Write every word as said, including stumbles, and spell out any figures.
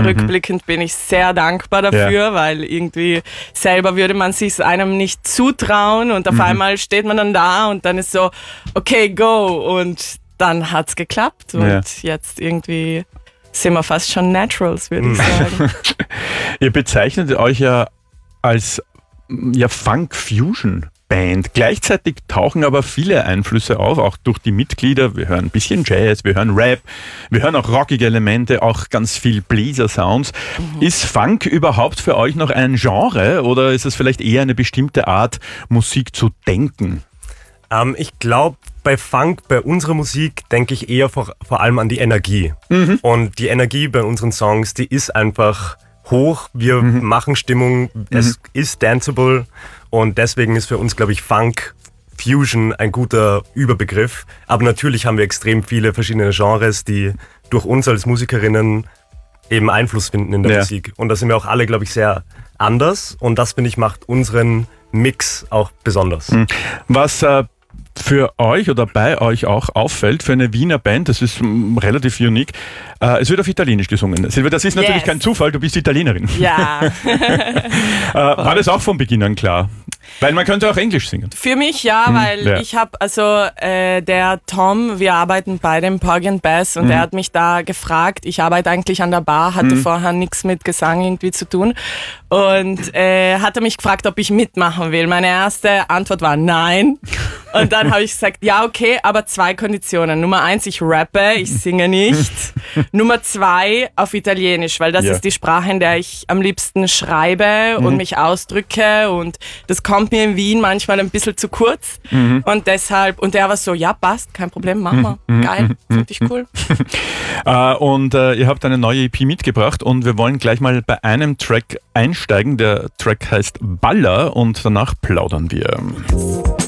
Mhm. Rückblickend bin ich sehr dankbar dafür, ja. weil irgendwie selber würde man sich einem nicht zutrauen und auf mhm. einmal steht man dann da und dann ist so, okay, go, und dann hat's geklappt und ja. jetzt irgendwie sind wir fast schon Naturals, würde ich sagen. Ihr bezeichnet euch ja als ja, Funk-Fusion-Band. Gleichzeitig tauchen aber viele Einflüsse auf, auch durch die Mitglieder. Wir hören ein bisschen Jazz, wir hören Rap, wir hören auch rockige Elemente, auch ganz viel Bläser-Sounds. Mhm. Ist Funk überhaupt für euch noch ein Genre oder ist es vielleicht eher eine bestimmte Art, Musik zu denken? Ähm, ich glaube, bei Funk, bei unserer Musik, denke ich eher vor, vor allem an die Energie. Mhm. Und die Energie bei unseren Songs, die ist einfach hoch. Wir mhm. machen Stimmung, es mhm. ist danceable und deswegen ist für uns, glaube ich, Funk Fusion ein guter Überbegriff. Aber natürlich haben wir extrem viele verschiedene Genres, die durch uns als Musikerinnen eben Einfluss finden in der ja. Musik. Und da sind wir auch alle, glaube ich, sehr anders und das, finde ich, macht unseren Mix auch besonders. Was äh, für euch oder bei euch auch auffällt, für eine Wiener Band, das ist m, relativ unique, äh, es wird auf Italienisch gesungen. Silvia, das ist natürlich yes. kein Zufall, du bist Italienerin. Ja. äh, war das auch von Beginn an klar? Weil man könnte auch Englisch singen. Für mich ja, mhm, weil ja. ich habe, also äh, der Tom, wir arbeiten bei dem Porgy and Bess und mhm. er hat mich da gefragt, ich arbeite eigentlich an der Bar, hatte mhm. vorher nichts mit Gesang irgendwie zu tun und äh, hatte mich gefragt, ob ich mitmachen will. Meine erste Antwort war nein und dann habe ich gesagt, ja okay, aber zwei Konditionen. Nummer eins, ich rappe, ich singe nicht. Nummer zwei, auf Italienisch, weil das ja. ist die Sprache, in der ich am liebsten schreibe mhm. und mich ausdrücke und das kommt mir in Wien manchmal ein bisschen zu kurz mhm. und deshalb, und der war so, ja passt, kein Problem, machen wir, mhm. geil, finde ich cool. äh, und äh, ihr habt eine neue E P mitgebracht und wir wollen gleich mal bei einem Track einsteigen, der Track heißt Baller und danach plaudern wir. Yes.